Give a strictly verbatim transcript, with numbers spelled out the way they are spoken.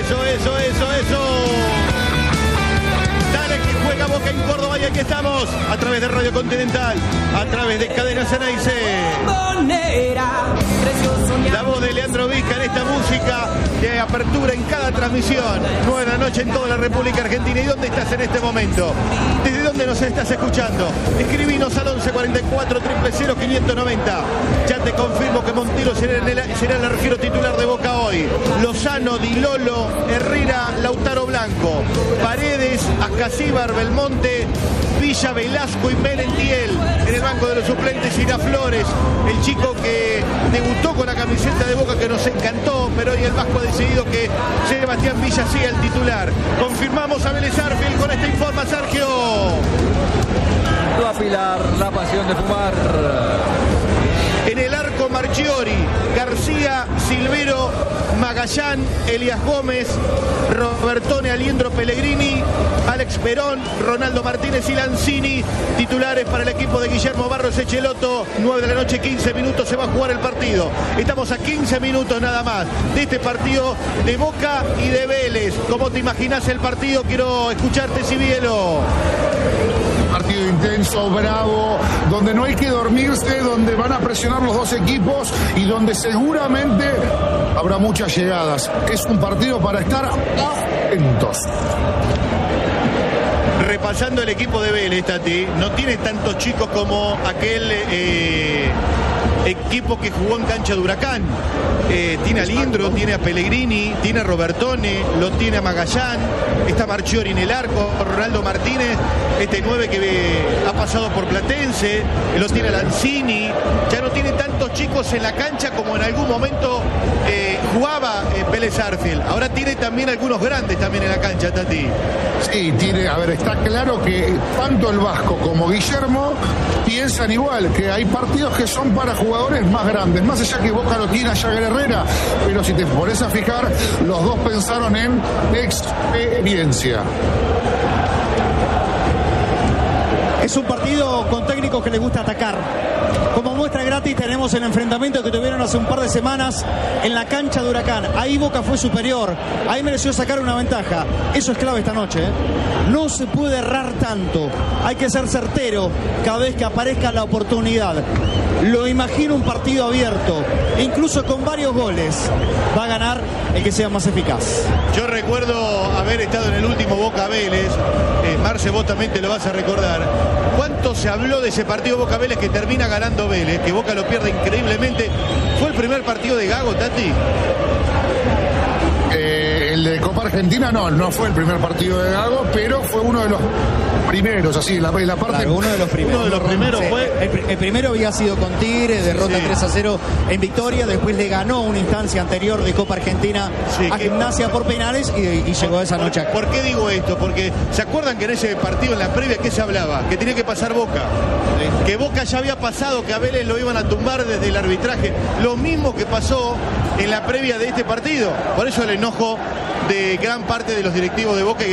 eso, eso, eso, eso. Dale que juega Boca en Córdoba y aquí estamos, a través de Radio Continental, a través de Cadena Ceneice. La voz de Leandro Vizca en esta música de apertura en cada transmisión. nueve de la noche en toda la República Argentina. ¿Y dónde estás en este momento? ¿Desde dónde nos estás escuchando? Escribinos al once cuarenta y cuatro, cero cero cero, quinientos noventa. Ya te confirmo que Montero será el, será el arquero titular de Boca hoy. Lozano, Di Lolo, Herrera, Lautaro Blanco, Paredes, Ascasíbar, Belmonte, Villa, Velasco y Merentiel. En el banco de los suplentes irá Flores, el chico que debutó con la camiseta de Boca, que nos encantó, pero hoy el Vasco ha decidido que Sebastián Villa sea el titular. Confirmamos a Vélez Arfield, con esta informa Sergio. Va a Pilar, la pasión de fumar. En el arco Marchiori, García, Silvero, Magallán, Elías Gómez, Robertone, Aliendro Pellegrini, Alex Perón, Ronaldo Martínez y Lanzini, titulares para el equipo de Guillermo Barros Echeloto. nueve de la noche, quince minutos, se va a jugar el partido. Estamos a quince minutos nada más de este partido de Boca y de Vélez. ¿Cómo te imaginas el partido? Quiero escucharte, Sibielo. Partido intenso, bravo, donde no hay que dormirse, donde van a presionar los dos equipos y donde seguramente habrá muchas llegadas. Es un partido para estar atentos. Repasando el equipo de Vélez, Tati, no tiene tantos chicos como aquel eh, equipo que jugó en cancha de Huracán. Eh, tiene a Lindro, tiene a Pellegrini, tiene a Robertone, lo tiene a Magallán, está Marchiori en el arco, Ronaldo Martínez, este nueve que eh, ha pasado por Platense, lo tiene a Lanzini. Ya no tiene tantos chicos en la cancha como en algún momento eh, jugaba eh, Vélez Arfield. Ahora tiene también algunos grandes también en la cancha, Tati. Sí, tiene, a ver, está claro que tanto el Vasco como Guillermo piensan igual, que hay partidos que son para jugadores más grandes, más allá que Boca lo tiene a Jagger Herrera, pero si te pones a fijar, los dos pensaron en experiencia. Es un partido con técnicos que les gusta atacar. Como muestra gratis tenemos el enfrentamiento que tuvieron hace un par de semanas en la cancha de Huracán. Ahí Boca fue superior, ahí mereció sacar una ventaja. Eso es clave esta noche, ¿eh? No se puede errar tanto, hay que ser certero cada vez que aparezca la oportunidad. Lo imagino un partido abierto, incluso con varios goles. Va a ganar el que sea más eficaz. Yo recuerdo haber estado en el último Boca Vélez. eh, Marce, vos también te lo vas a recordar. ¿Cuánto se habló de ese partido Boca Vélez que termina ganando Vélez? Que Boca lo pierde increíblemente. ¿Fue el primer partido de Gago, Tati? Eh, el de Copa Argentina no, no fue el primer partido de Gago, pero fue uno de los primeros, así, la, la parte... Claro, uno de los primeros. Uno de los primeros Sí, fue... El, el primero había sido con Tigre, derrota Sí. tres a cero en Victoria, después le ganó una instancia anterior de Copa Argentina Sí, a que- Gimnasia por penales y, y llegó esa noche acá. ¿Por qué digo esto? Porque ¿se acuerdan que en ese partido, en la previa, qué se hablaba? Que tenía que pasar Boca. Que Boca ya había pasado, que a Vélez lo iban a tumbar desde el arbitraje. Lo mismo que pasó en la previa de este partido. Por eso el enojo de gran parte de los directivos de Boca y